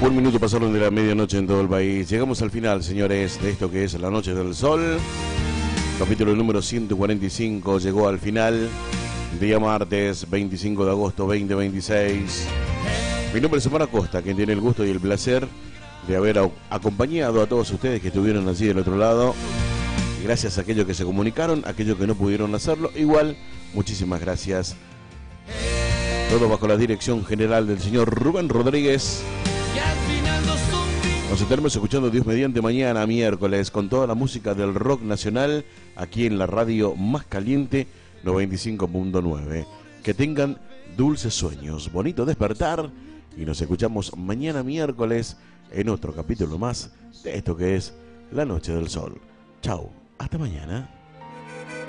Un minuto pasaron de la medianoche en todo el país. Llegamos al final, señores, de esto que es La Noche del Sol. Capítulo número 145 llegó al final. Día martes, 25 de agosto 2026. Mi nombre es Omar Acosta, quien tiene el gusto y el placer de haber acompañado a todos ustedes que estuvieron allí del otro lado. Gracias a aquellos que se comunicaron, a aquellos que no pudieron hacerlo. Igual, muchísimas gracias. Todo bajo la dirección general del señor Rubén Rodríguez. Nos estaremos escuchando Dios mediante mañana, miércoles, con toda la música del rock nacional, aquí en la radio más caliente, 95.9. Que tengan dulces sueños, bonito despertar, y nos escuchamos mañana miércoles en otro capítulo más de esto que es La Noche del Sol. Chau, hasta mañana.